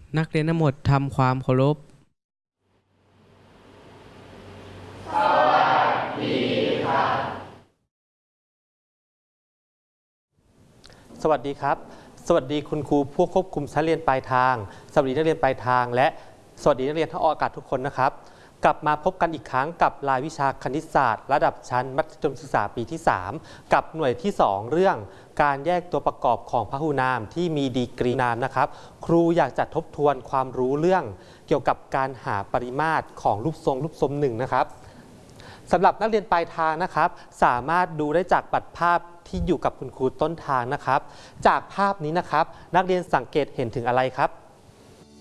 นักเรียนทั้งหมดทำความเคารพสวัสดีครับสวัสดีคุณครูผู้ควบคุมชั้นเรียนปลายทางสวัสดีนักเรียนปลายทางและสวัสดีนักเรียนทั้งออกอากาศทุกคนนะครับกลับมาพบกันอีกครั้งกับรายวิชาคณิตศาสตร์ระดับชั้นมัธยมศึกษาปีที่ 3กับหน่วยที่ 2 เรื่องการแยกตัวประกอบของพหูนามที่มีดีกรีนามนะครับครูอยากจะทบทวนความรู้เรื่องเกี่ยวกับการหาปริมาตรของรูปทรงหนึ่งนะครับสำหรับนักเรียนปลายทางนะครับสามารถดูได้จากบัตรภาพที่อยู่กับคุณครูต้นทางนะครับจากภาพนี้นะครับนักเรียนสังเกตเห็นถึงอะไรครับ